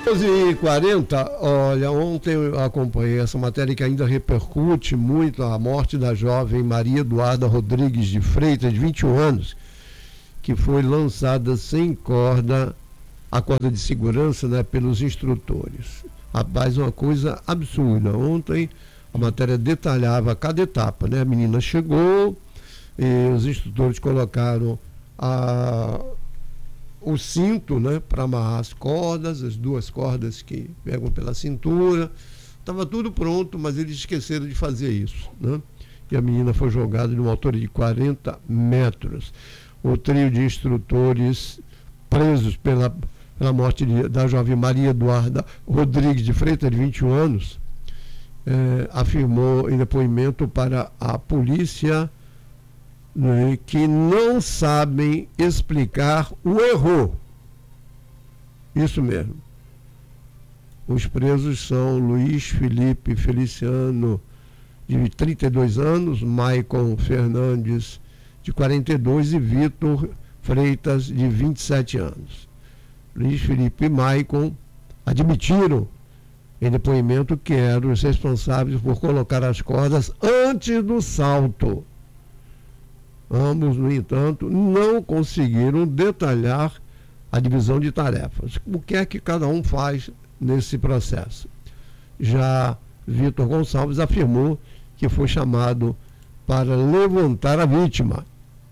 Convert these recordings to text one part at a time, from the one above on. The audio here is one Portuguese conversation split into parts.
12h40, olha, ontem eu acompanhei essa matéria que ainda repercute muito a morte da jovem Maria Eduarda Rodrigues de Freitas, de 21 anos, que foi lançada sem corda, a corda de segurança, né, pelos instrutores. Rapaz, uma coisa absurda. Ontem a matéria detalhava cada etapa, né? A menina chegou, e os instrutores colocaram o cinto, né, para amarrar as cordas, as duas cordas que pegam pela cintura. Estava tudo pronto, mas eles esqueceram de fazer isso, né? E a menina foi jogada de uma altura de 40 metros. O trio de instrutores presos pela morte da jovem Maria Eduarda Rodrigues de Freitas, de 21 anos, afirmou em depoimento para a polícia, né, que não sabem explicar o erro. Isso mesmo. Os presos são Luiz Felipe Feliciano, de 32 anos, Maicon Fernandes, de 42, e Vitor Freitas, de 27 anos. Luiz Felipe e Maicon admitiram em depoimento que eram os responsáveis por colocar as cordas antes do salto. Ambos, no entanto, não conseguiram detalhar a divisão de tarefas. O que é que cada um faz nesse processo? Já Vitor Gonçalves afirmou que foi chamado para levantar a vítima.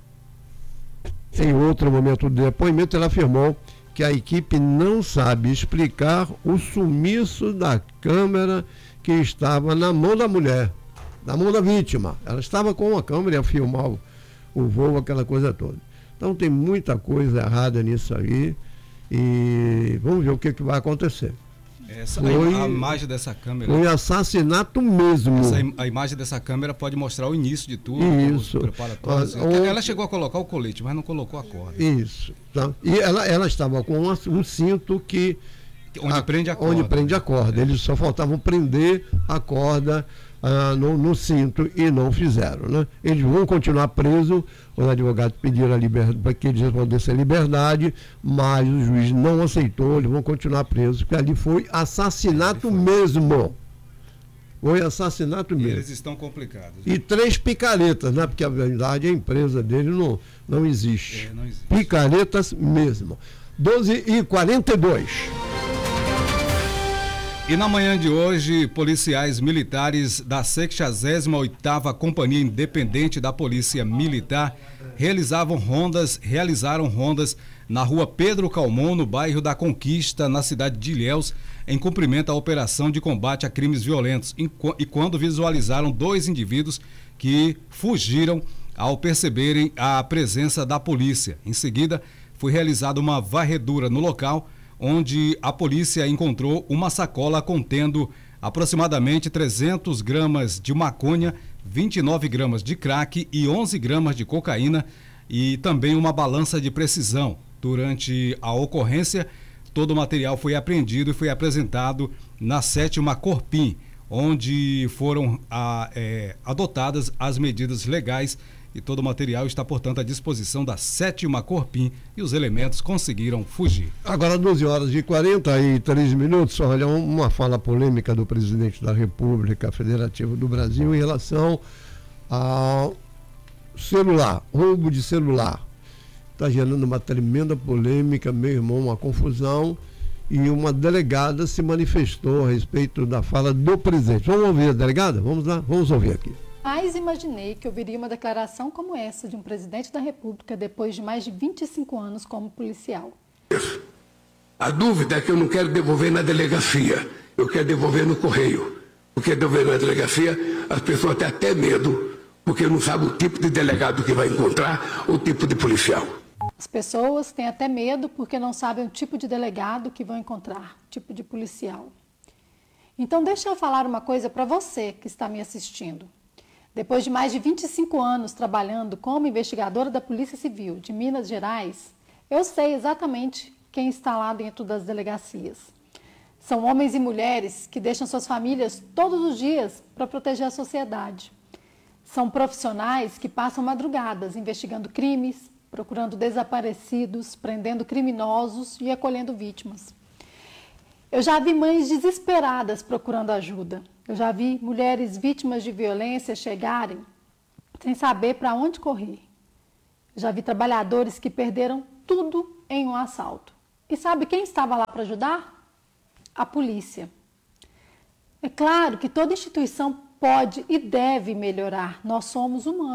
Em outro momento do depoimento, ele afirmou que a equipe não sabe explicar o sumiço da câmera que estava na mão da mulher, na mão da vítima. Ela estava com a câmera e ia filmar o voo, aquela coisa toda. Então tem muita coisa errada nisso aí e vamos ver o que vai acontecer. A imagem dessa câmera... Foi assassinato mesmo. A imagem dessa câmera pode mostrar o início de tudo. Isso. Ela chegou a colocar o colete, mas não colocou a corda. Isso. Tá? E ela estava com um cinto que... Onde prende a corda. Onde prende a corda. Eles só faltavam prender a corda no cinto e não fizeram, né? Eles vão continuar presos. Os advogados pediram a liberdade para que eles respondessem a liberdade, mas o juiz não aceitou. Eles vão continuar presos, porque ali foi assassinato mesmo. Foi assassinato mesmo. Eles estão complicados. E 3 picaretas, né? Porque a verdade a empresa dele não existe. Não existe. Picaretas mesmo. 12h42. E na manhã de hoje, policiais militares da 68ª Companhia Independente da Polícia Militar realizaram rondas na rua Pedro Calmon, no bairro da Conquista, na cidade de Ilhéus, em cumprimento à operação de combate a crimes violentos, e quando visualizaram 2 indivíduos que fugiram ao perceberem a presença da polícia. Em seguida, foi realizada uma varredura no local, onde a polícia encontrou uma sacola contendo aproximadamente 300 gramas de maconha, 29 gramas de crack e 11 gramas de cocaína, e também uma balança de precisão. Durante a ocorrência, todo o material foi apreendido e foi apresentado na 7ª Corpim, onde foram adotadas as medidas legais, e todo o material está, portanto, à disposição da 7ª Corpim, e os elementos conseguiram fugir. Agora, 12h43, olha, uma fala polêmica do presidente da República Federativa do Brasil em relação ao celular, roubo de celular. Está gerando uma tremenda polêmica, meu irmão, uma confusão, e uma delegada se manifestou a respeito da fala do presidente. Vamos ouvir a delegada? Vamos lá? Vamos ouvir aqui. Jamais imaginei que ouviria uma declaração como essa de um presidente da República depois de mais de 25 anos como policial. A dúvida é que eu não quero devolver na delegacia, eu quero devolver no correio. Porque devolver na delegacia, as pessoas têm até medo, porque não sabem o tipo de delegado que vai encontrar, o tipo de policial. As pessoas têm até medo porque não sabem o tipo de delegado que vão encontrar, tipo de policial. Então deixa eu falar uma coisa para você que está me assistindo. Depois de mais de 25 anos trabalhando como investigadora da Polícia Civil de Minas Gerais, eu sei exatamente quem está lá dentro das delegacias. São homens e mulheres que deixam suas famílias todos os dias para proteger a sociedade. São profissionais que passam madrugadas investigando crimes, procurando desaparecidos, prendendo criminosos e acolhendo vítimas. Eu já vi mães desesperadas procurando ajuda. Eu já vi mulheres vítimas de violência chegarem sem saber para onde correr. Eu já vi trabalhadores que perderam tudo em um assalto. E sabe quem estava lá para ajudar? A polícia. É claro que toda instituição pode e deve melhorar. Nós somos humanos.